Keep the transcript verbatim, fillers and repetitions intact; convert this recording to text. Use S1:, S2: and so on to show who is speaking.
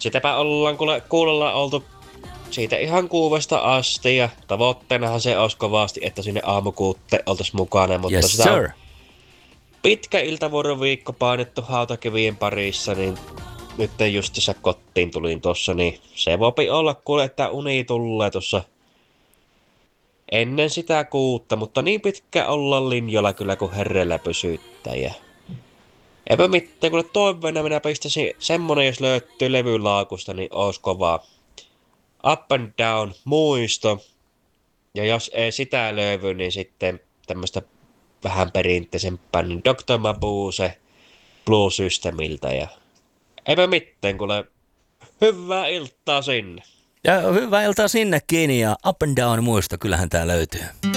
S1: Sitäpä ollaan kuule kuulolla oltu siitä ihan kuuvasta asti ja tavoitteenahan se olisi kovasti, että sinne aamukuutte oltais mukana, mutta
S2: Yes,
S1: sitä on
S2: sir.
S1: pitkä iltavuoroviikko painettu hautakivien parissa, niin nyt justissa kotiin tulin tossa, niin se voipi olla kuule, että uni tulee tossa ennen sitä kuutta, mutta niin pitkä olla linjoilla kyllä kun herreillä pysyttää. Ja eipä mitään, kun toiveena minä pistäisin semmonen, jos löytyy levylaakusta, niin ois kovaa. Up and Down muisto. Ja jos ei sitä löydy, niin sitten tämmöstä vähän perinteisempää, niin doktor Mabuse Blue Systemiltä. Ja eipä mitään, kuule hyvää iltaa sinne.
S2: Ja hyvää iltaa sinnekin ja Up and Down muisto, kyllähän tää löytyy.